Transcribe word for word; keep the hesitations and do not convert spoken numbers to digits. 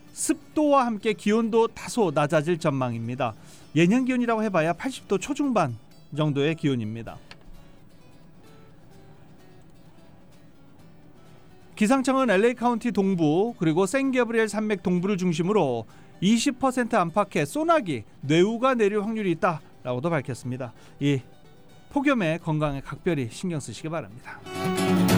습도와 함께 기온도 다소 낮아질 전망입니다. 예년 기온이라고 해봐야 팔십 도 초중반 정도의 기온입니다. 기상청은 엘에이 카운티 동부 그리고 샌게브리엘 산맥 동부를 중심으로 이십 퍼센트 안팎의 소나기, 뇌우가 내릴 확률이 있다라고도 밝혔습니다. 이 폭염에 건강에 각별히 신경 쓰시기 바랍니다.